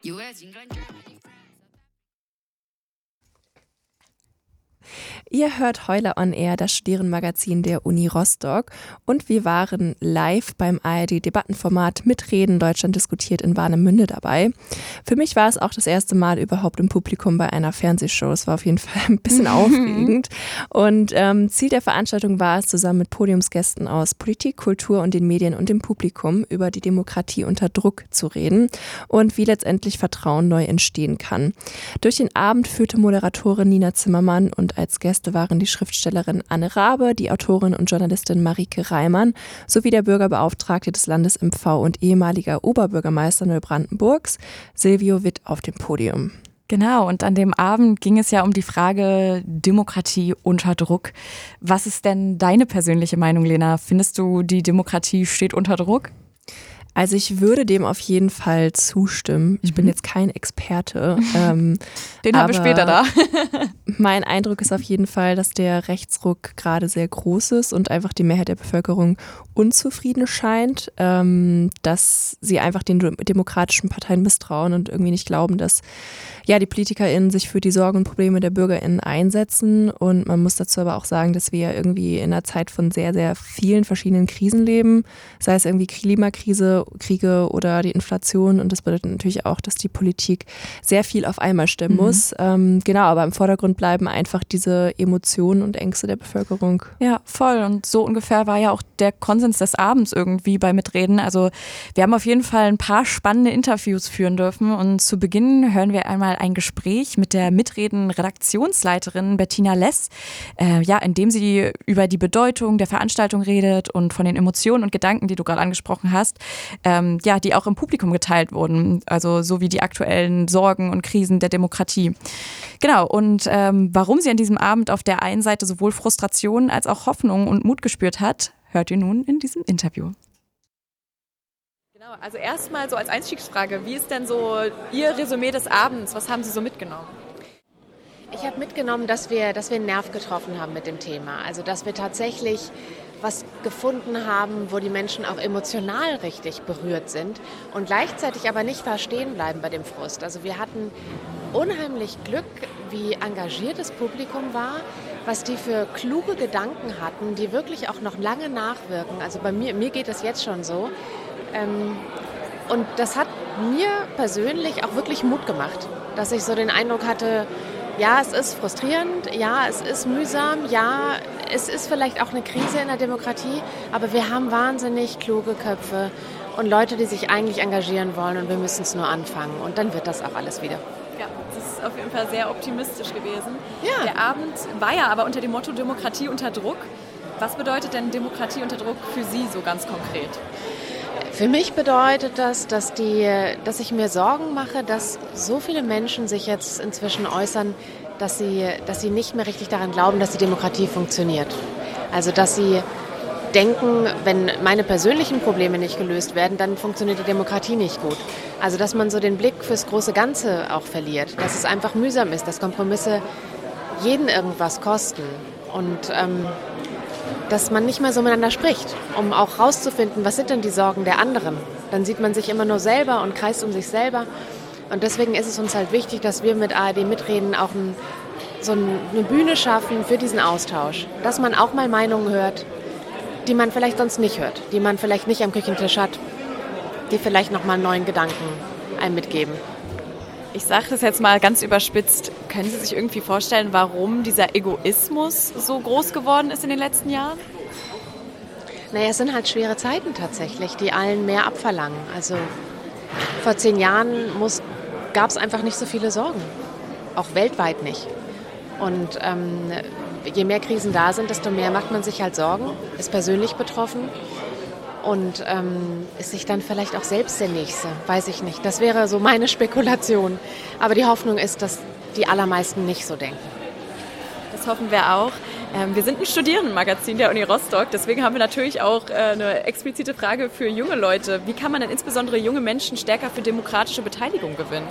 Ihr hört Heule on Air, das Studierendenmagazin der Uni Rostock, und wir waren live beim ARD-Debattenformat Mitreden Deutschland diskutiert in Warnemünde dabei. Für mich war es auch das erste Mal überhaupt im Publikum bei einer Fernsehshow. Es war auf jeden Fall ein bisschen aufregend und Ziel der Veranstaltung war es, zusammen mit Podiumsgästen aus Politik, Kultur und den Medien und dem Publikum über die Demokratie unter Druck zu reden und wie letztendlich Vertrauen neu entstehen kann. Durch den Abend führte Moderatorin Nina Zimmermann und als Gäste waren die Schriftstellerin Anne Rabe, die Autorin und Journalistin Marike Reimann sowie der Bürgerbeauftragte des Landes MV und ehemaliger Oberbürgermeister Neubrandenburgs, Silvio Witt, auf dem Podium. Genau, und an dem Abend ging es ja um die Frage Demokratie unter Druck. Was ist denn deine persönliche Meinung, Lena? Findest du, die Demokratie steht unter Druck? Also ich würde dem auf jeden Fall zustimmen. Ich bin jetzt kein Experte. Den haben wir später da. Mein Eindruck ist auf jeden Fall, dass der Rechtsruck gerade sehr groß ist und einfach die Mehrheit der Bevölkerung unzufrieden scheint, dass sie einfach den demokratischen Parteien misstrauen und irgendwie nicht glauben, dass die PolitikerInnen sich für die Sorgen und Probleme der BürgerInnen einsetzen. Und man muss dazu aber auch sagen, dass wir ja irgendwie in einer Zeit von sehr, sehr vielen verschiedenen Krisen leben, sei es irgendwie Klimakrise, Kriege oder die Inflation. Und das bedeutet natürlich auch, dass die Politik sehr viel auf einmal stemmen muss. Genau, aber im Vordergrund bleiben einfach diese Emotionen und Ängste der Bevölkerung. Ja, voll. Und so ungefähr war ja auch der Konsens des Abends irgendwie bei Mitreden. Also wir haben auf jeden Fall ein paar spannende Interviews führen dürfen. Und zu Beginn hören wir einmal ein Gespräch mit der Mitreden-Redaktionsleiterin Bettina Less, in dem sie über die Bedeutung der Veranstaltung redet und von den Emotionen und Gedanken, die du gerade angesprochen hast, die auch im Publikum geteilt wurden, also so wie die aktuellen Sorgen und Krisen der Demokratie. Genau, und warum sie an diesem Abend auf der einen Seite sowohl Frustration als auch Hoffnung und Mut gespürt hat, hört ihr nun in diesem Interview. Genau, also erstmal so als Einstiegsfrage, wie ist denn so Ihr Resümee des Abends? Was haben Sie so mitgenommen? Ich habe mitgenommen, dass wir einen Nerv getroffen haben mit dem Thema. Also dass wir tatsächlich was gefunden haben, wo die Menschen auch emotional richtig berührt sind und gleichzeitig aber nicht verstehen bleiben bei dem Frust. Also wir hatten unheimlich Glück, wie engagiert das Publikum war, was die für kluge Gedanken hatten, die wirklich auch noch lange nachwirken. Also mir geht das jetzt schon so. Und das hat mir persönlich auch wirklich Mut gemacht, dass ich so den Eindruck hatte, ja, es ist frustrierend, ja, es ist mühsam, ja, es ist vielleicht auch eine Krise in der Demokratie, aber wir haben wahnsinnig kluge Köpfe und Leute, die sich eigentlich engagieren wollen und wir müssen es nur anfangen und dann wird das auch alles wieder. Ja, das ist auf jeden Fall sehr optimistisch gewesen. Ja. Der Abend war ja aber unter dem Motto Demokratie unter Druck. Was bedeutet denn Demokratie unter Druck für Sie so ganz konkret? Für mich bedeutet das, dass ich mir Sorgen mache, dass so viele Menschen sich jetzt inzwischen äußern, dass sie nicht mehr richtig daran glauben, dass die Demokratie funktioniert. Also dass sie denken, wenn meine persönlichen Probleme nicht gelöst werden, dann funktioniert die Demokratie nicht gut. Also dass man so den Blick fürs große Ganze auch verliert, dass es einfach mühsam ist, dass Kompromisse jeden irgendwas kosten und dass man nicht mehr so miteinander spricht, um auch rauszufinden, was sind denn die Sorgen der anderen. Dann sieht man sich immer nur selber und kreist um sich selber. Und deswegen ist es uns halt wichtig, dass wir mit ARD Mitreden auch so eine Bühne schaffen für diesen Austausch. Dass man auch mal Meinungen hört, die man vielleicht sonst nicht hört, die man vielleicht nicht am Küchentisch hat, die vielleicht nochmal einen neuen Gedanken einem mitgeben. Ich sage das jetzt mal ganz überspitzt. Können Sie sich irgendwie vorstellen, warum dieser Egoismus so groß geworden ist in den letzten Jahren? Naja, es sind halt schwere Zeiten tatsächlich, die allen mehr abverlangen. Also vor 10 Jahren gab es einfach nicht so viele Sorgen, auch weltweit nicht. Und je mehr Krisen da sind, desto mehr macht man sich halt Sorgen, ist persönlich betroffen. Und ist sich dann vielleicht auch selbst der Nächste, weiß ich nicht. Das wäre so meine Spekulation. Aber die Hoffnung ist, dass die allermeisten nicht so denken. Das hoffen wir auch. Wir sind ein Studierendenmagazin der Uni Rostock, deswegen haben wir natürlich auch eine explizite Frage für junge Leute. Wie kann man denn insbesondere junge Menschen stärker für demokratische Beteiligung gewinnen?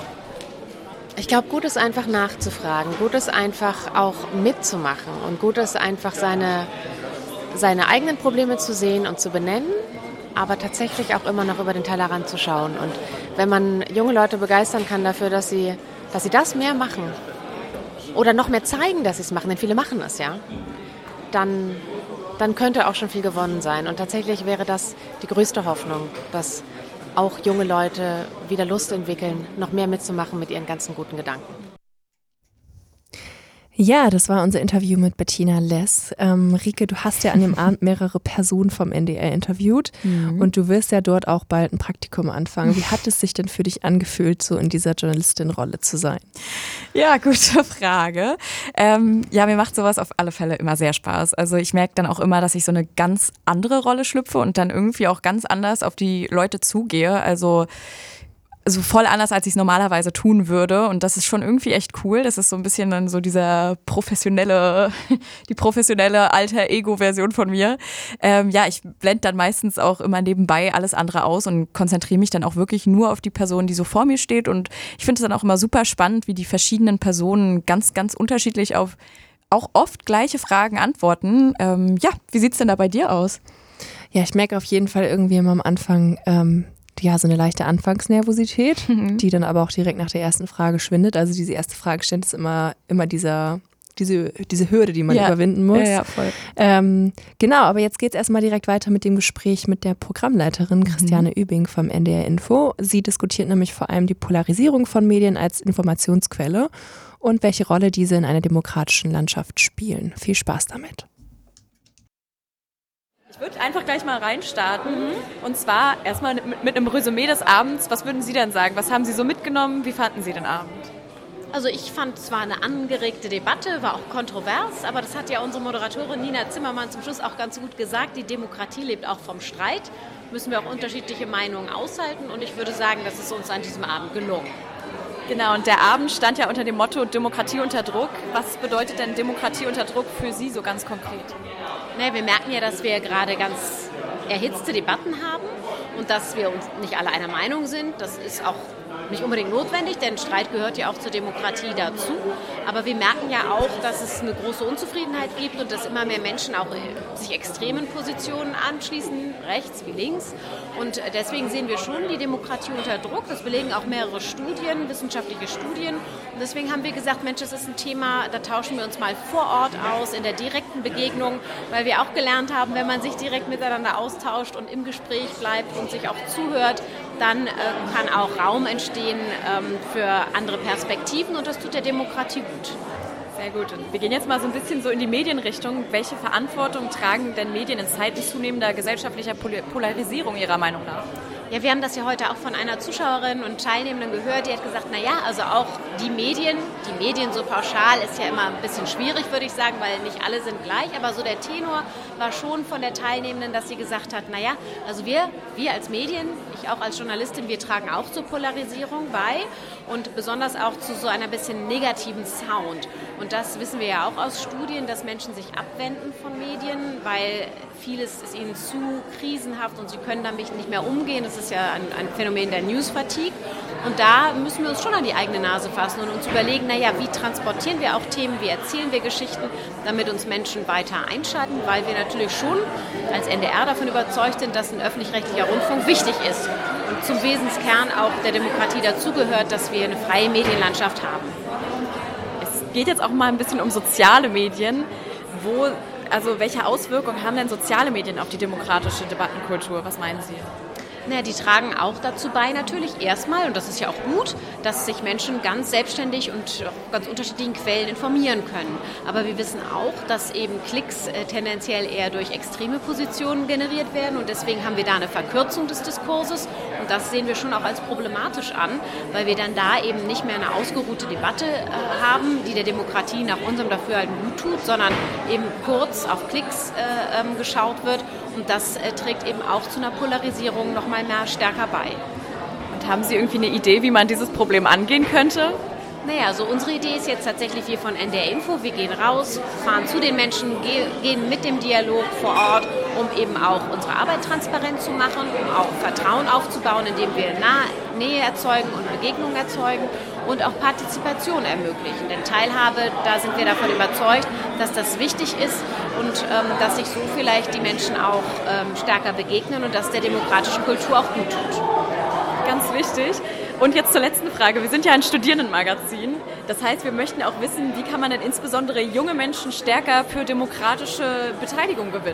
Ich glaube, gut ist einfach nachzufragen, gut ist einfach auch mitzumachen und gut ist einfach seine eigenen Probleme zu sehen und zu benennen, aber tatsächlich auch immer noch über den Tellerrand zu schauen. Und wenn man junge Leute begeistern kann dafür, dass sie das mehr machen oder noch mehr zeigen, dass sie es machen, denn viele machen es, ja, dann könnte auch schon viel gewonnen sein. Und tatsächlich wäre das die größte Hoffnung, dass auch junge Leute wieder Lust entwickeln, noch mehr mitzumachen mit ihren ganzen guten Gedanken. Ja, das war unser Interview mit Bettina Less. Rike, du hast ja an dem Abend mehrere Personen vom NDR interviewt und du wirst ja dort auch bald ein Praktikum anfangen. Wie hat es sich denn für dich angefühlt, so in dieser Journalistin-Rolle zu sein? Ja, gute Frage. Ja, mir macht sowas auf alle Fälle immer sehr Spaß. Also ich merke dann auch immer, dass ich so eine ganz andere Rolle schlüpfe und dann irgendwie auch ganz anders auf die Leute zugehe. Also voll anders, als ich es normalerweise tun würde. Und das ist schon irgendwie echt cool. Das ist so ein bisschen dann so die professionelle Alter-Ego-Version von mir. Ja, ich blende dann meistens auch immer nebenbei alles andere aus und konzentriere mich dann auch wirklich nur auf die Person, die so vor mir steht. Und ich finde es dann auch immer super spannend, wie die verschiedenen Personen ganz, ganz unterschiedlich auf auch oft gleiche Fragen antworten. Ja, wie sieht es denn da bei dir aus? Ja, ich merke auf jeden Fall irgendwie immer am Anfang so eine leichte Anfangsnervosität, die dann aber auch direkt nach der ersten Frage schwindet. Also diese erste Frage stellt ist immer diese Hürde, die man überwinden muss. Ja, voll. Genau, aber jetzt geht es erstmal direkt weiter mit dem Gespräch mit der Programmleiterin Christiane Übing vom NDR Info. Sie diskutiert nämlich vor allem die Polarisierung von Medien als Informationsquelle und welche Rolle diese in einer demokratischen Landschaft spielen. Viel Spaß damit. Ich würde einfach gleich mal reinstarten. Und zwar erstmal mit einem Resümee des Abends. Was würden Sie denn sagen? Was haben Sie so mitgenommen? Wie fanden Sie den Abend? Also ich fand zwar eine angeregte Debatte, war auch kontrovers, aber das hat ja unsere Moderatorin Nina Zimmermann zum Schluss auch ganz gut gesagt. Die Demokratie lebt auch vom Streit. Müssen wir auch unterschiedliche Meinungen aushalten. Und ich würde sagen, das ist uns an diesem Abend gelungen. Genau, und der Abend stand ja unter dem Motto Demokratie unter Druck. Was bedeutet denn Demokratie unter Druck für Sie so ganz konkret? Naja, wir merken ja, dass wir gerade ganz erhitzte Debatten haben und dass wir uns nicht alle einer Meinung sind. Das ist auch nicht unbedingt notwendig, denn Streit gehört ja auch zur Demokratie dazu. Aber wir merken ja auch, dass es eine große Unzufriedenheit gibt und dass immer mehr Menschen auch sich extremen Positionen anschließen, rechts wie links. Und deswegen sehen wir schon die Demokratie unter Druck. Das belegen auch mehrere Studien, wissenschaftliche Studien. Und deswegen haben wir gesagt, Mensch, das ist ein Thema, da tauschen wir uns mal vor Ort aus, in der direkten Begegnung, weil wir auch gelernt haben, wenn man sich direkt miteinander austauscht und im Gespräch bleibt und sich auch zuhört, dann kann auch Raum entstehen für andere Perspektiven und das tut der Demokratie gut. Sehr gut. Und wir gehen jetzt mal so ein bisschen so in die Medienrichtung. Welche Verantwortung tragen denn Medien in Zeiten zunehmender gesellschaftlicher Polarisierung Ihrer Meinung nach? Ja, wir haben das ja heute auch von einer Zuschauerin und Teilnehmenden gehört, die hat gesagt, naja, also auch die Medien so pauschal ist ja immer ein bisschen schwierig, würde ich sagen, weil nicht alle sind gleich, aber so der Tenor war schon von der Teilnehmenden, dass sie gesagt hat, naja, also wir als Medien, ich auch als Journalistin, wir tragen auch zur Polarisierung bei und besonders auch zu so einer bisschen negativen Sound. Und das wissen wir ja auch aus Studien, dass Menschen sich abwenden von Medien, weil vieles ist ihnen zu krisenhaft und sie können damit nicht mehr umgehen. Das ist ja ein Phänomen der News-Fatigue. Und da müssen wir uns schon an die eigene Nase fassen und uns überlegen, naja, wie transportieren wir auch Themen, wie erzählen wir Geschichten, damit uns Menschen weiter einschalten, weil wir natürlich schon als NDR davon überzeugt sind, dass ein öffentlich-rechtlicher Rundfunk wichtig ist und zum Wesenskern auch der Demokratie dazugehört, dass wir eine freie Medienlandschaft haben. Es geht jetzt auch mal ein bisschen um soziale Medien. Welche Auswirkungen haben denn soziale Medien auf die demokratische Debattenkultur? Was meinen Sie? Naja, die tragen auch dazu bei, natürlich erstmal, und das ist ja auch gut, dass sich Menschen ganz selbstständig und auf ganz unterschiedlichen Quellen informieren können. Aber wir wissen auch, dass eben Klicks tendenziell eher durch extreme Positionen generiert werden und deswegen haben wir da eine Verkürzung des Diskurses und das sehen wir schon auch als problematisch an, weil wir dann da eben nicht mehr eine ausgeruhte Debatte haben, die der Demokratie nach unserem Dafürhalten gut tut, sondern eben kurz auf Klicks geschaut wird und das trägt eben auch zu einer Polarisierung noch mal mehr stärker bei. Und haben Sie irgendwie eine Idee, wie man dieses Problem angehen könnte? Naja, also unsere Idee ist jetzt tatsächlich hier von NDR Info. Wir gehen raus, fahren zu den Menschen, gehen mit dem Dialog vor Ort um eben auch unsere Arbeit transparent zu machen, um auch Vertrauen aufzubauen, indem wir Nähe erzeugen und Begegnung erzeugen und auch Partizipation ermöglichen. Denn Teilhabe, da sind wir davon überzeugt, dass das wichtig ist und dass sich so vielleicht die Menschen auch stärker begegnen und dass der demokratischen Kultur auch gut tut. Ganz wichtig. Und jetzt zur letzten Frage. Wir sind ja ein Studierendenmagazin. Das heißt, wir möchten auch wissen, wie kann man denn insbesondere junge Menschen stärker für demokratische Beteiligung gewinnen?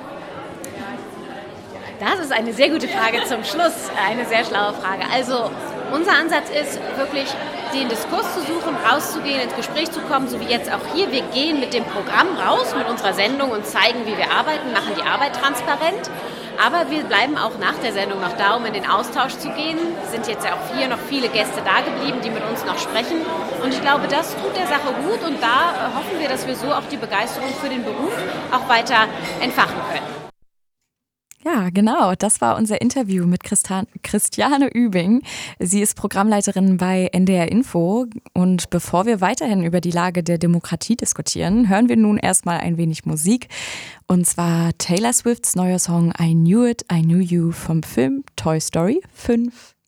Das ist eine sehr gute Frage zum Schluss, eine sehr schlaue Frage. Also unser Ansatz ist wirklich, den Diskurs zu suchen, rauszugehen, ins Gespräch zu kommen, so wie jetzt auch hier. Wir gehen mit dem Programm raus, mit unserer Sendung und zeigen, wie wir arbeiten, machen die Arbeit transparent. Aber wir bleiben auch nach der Sendung noch da, um in den Austausch zu gehen. Es sind jetzt ja auch hier noch viele Gäste da geblieben, die mit uns noch sprechen. Und ich glaube, das tut der Sache gut und da hoffen wir, dass wir so auch die Begeisterung für den Beruf auch weiter entfachen können. Ja, genau. Das war unser Interview mit Christiane Übing. Sie ist Programmleiterin bei NDR Info. Und bevor wir weiterhin über die Lage der Demokratie diskutieren, hören wir nun erstmal ein wenig Musik. Und zwar Taylor Swifts neuer Song I Knew It, I Knew You vom Film Toy Story 5.